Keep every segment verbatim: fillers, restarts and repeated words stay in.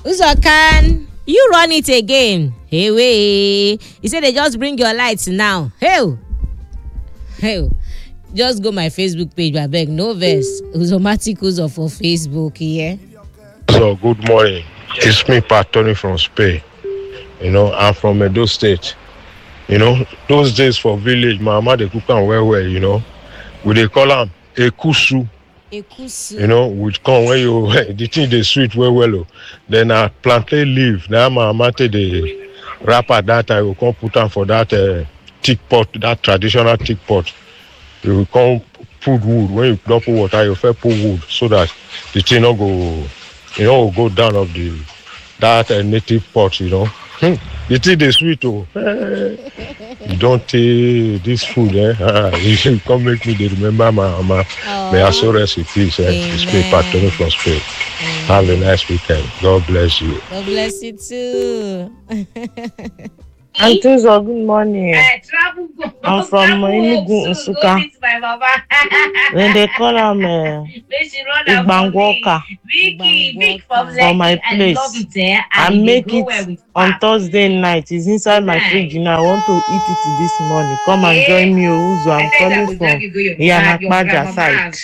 Uzokan, you run it again. Hey, way. You say they just bring your lights now. Hey, hey. Just go my Facebook page, I beg. No verse. Uzomatic Uzo for Facebook here. So, good morning. It's me, Pat Tony from Spain. You know, I'm from Edo State. You know, those days for village, my mama they cook am well well, you know. We they call them ekusu. Ekusu. You know, which come when you the thing they sweet well well. Oh. Then I plantain leaf. Now my mama take the wrapper that I will come put on for that uh, thick pot, that traditional thick pot. You will come put wood. When you don't put water, you first put wood so that the thing not go, you know, go down of the that uh, native pot, you know. Hmm. The thing they sweet oh. You don't take this food, eh? Ah, you come make me they remember my mama. May I so rest in peace, eh? It's me, Patrick from Spain. Have a nice weekend. God bless you. God bless you too. Auntie Uzo, good morning. I'm from Enugu, Nsukka. When they call am uh, Igbangwoka for my place, I make it on Thursday night. It's inside my fridge now. I want to eat it this morning. Come and join me, Uzo. I'm calling from Iyanakpaja side.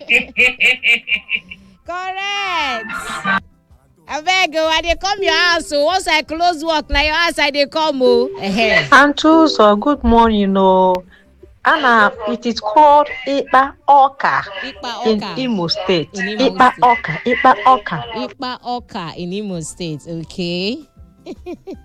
Correct. I beg you, I dey come your house. So once I close work, na your house I dey come. Oh, Auntie Uzo, good morning. Oh, Anna, it is called Ipa Oka in Imo State. In Imo Ipa State. Oka, Ipa Oka. Ipa Oka in Imo State. Okay.